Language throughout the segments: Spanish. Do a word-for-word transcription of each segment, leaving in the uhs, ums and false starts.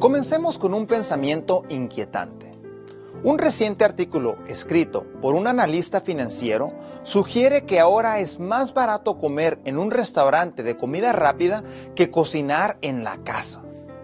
Comencemos con un pensamiento inquietante. Un reciente artículo escrito por un analista financiero sugiere que ahora es más barato comer en un restaurante de comida rápida que cocinar en la casa.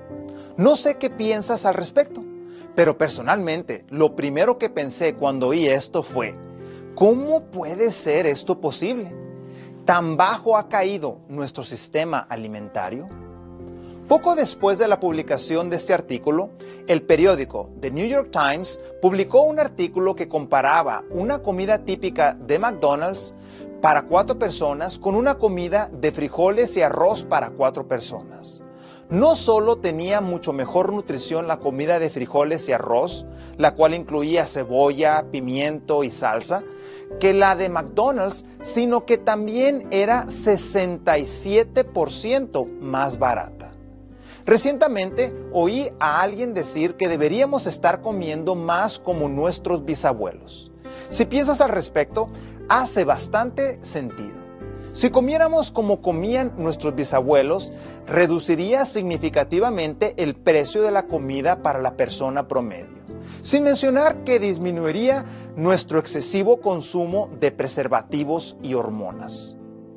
No sé qué piensas al respecto, pero personalmente lo primero que pensé cuando oí esto fue: ¿cómo puede ser esto posible? ¿Tan bajo ha caído nuestro sistema alimentario? Poco después de la publicación de este artículo, el periódico The New York Times publicó un artículo que comparaba una comida típica de McDonald's para cuatro personas con una comida de frijoles y arroz para cuatro personas. No solo tenía mucho mejor nutrición la comida de frijoles y arroz, la cual incluía cebolla, pimiento y salsa, que la de McDonald's, sino que también era sesenta y siete por ciento más barata. Recientemente oí a alguien decir que deberíamos estar comiendo más como nuestros bisabuelos. Si piensas al respecto, hace bastante sentido. Si comiéramos como comían nuestros bisabuelos, reduciría significativamente el precio de la comida para la persona promedio, sin mencionar que disminuiría nuestro excesivo consumo de preservativos y hormonas.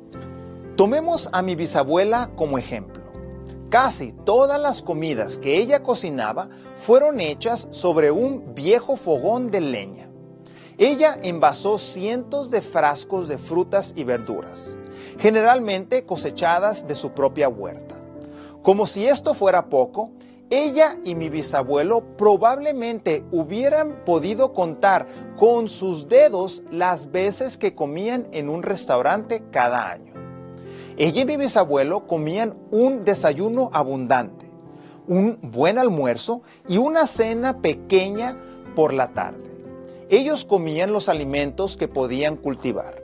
Tomemos a mi bisabuela como ejemplo. Casi todas las comidas que ella cocinaba fueron hechas sobre un viejo fogón de leña. Ella envasó cientos de frascos de frutas y verduras, generalmente cosechadas de su propia huerta. Como si esto fuera poco, ella y mi bisabuelo probablemente hubieran podido contar con sus dedos las veces que comían en un restaurante cada año. Ella y mi bisabuelo comían un desayuno abundante, un buen almuerzo y una cena pequeña por la tarde. Ellos comían los alimentos que podían cultivar.